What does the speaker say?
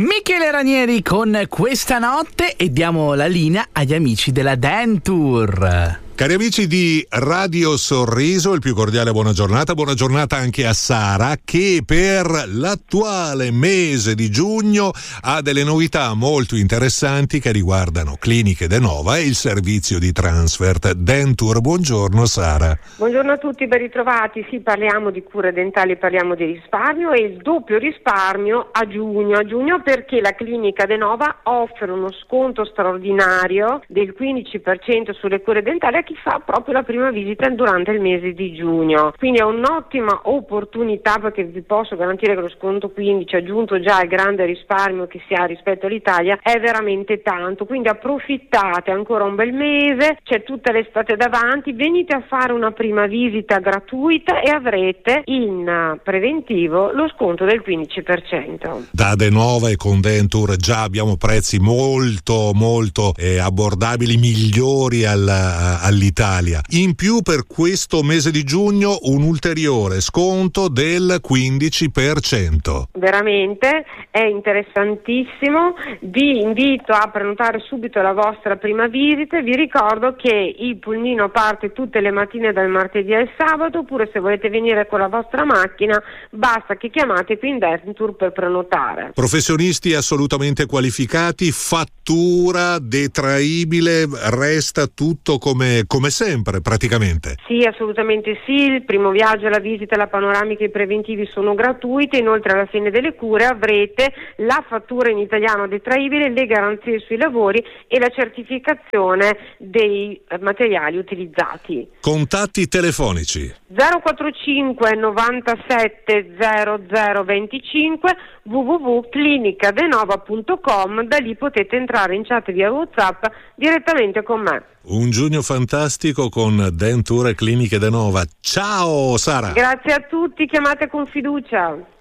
Michele Ranieri con Questa notte e diamo la linea agli amici della Denture. Cari amici di Radio Sorriso, il più cordiale buona giornata anche a Sara che per l'attuale mese di giugno ha delle novità molto interessanti che riguardano Cliniche Denova e il servizio di transfert Denture. Buongiorno Sara. Buongiorno a tutti, ben ritrovati. Sì, parliamo di cure dentali, parliamo di risparmio e il doppio risparmio a giugno perché la Clinica Denova offre uno sconto straordinario del 15% sulle cure dentali a chi fa proprio la prima visita durante il mese di giugno. Quindi è un'ottima opportunità perché vi posso garantire che lo sconto 15 aggiunto già al grande risparmio che si ha rispetto all'Italia è veramente tanto, quindi approfittate, ancora un bel mese, c'è tutta l'estate davanti, venite a fare una prima visita gratuita e avrete in preventivo lo sconto del 15%. Da Denova e con Denture già abbiamo prezzi molto abbordabili, migliori all'Italia. In più per questo mese di giugno un ulteriore sconto del 15%. Veramente è interessantissimo, vi invito a prenotare subito la vostra prima visita e vi ricordo che il pulmino parte tutte le mattine dal martedì al sabato, oppure se volete venire con la vostra macchina basta che chiamate qui in Denture per prenotare. Professionisti assolutamente qualificati, fattura detraibile, resta tutto come sempre praticamente. Sì, assolutamente sì, il primo viaggio, la visita, la panoramica e i preventivi sono gratuiti, inoltre alla fine delle cure avrete la fattura in italiano detraibile, le garanzie sui lavori e la certificazione dei materiali utilizzati. Contatti telefonici 045 97 00 25 www.clinicadenova.com, da lì potete entrare in chat via WhatsApp direttamente con me. Un giugno fantastico con Denture Cliniche Denova. Ciao Sara! Grazie a tutti, chiamate con fiducia.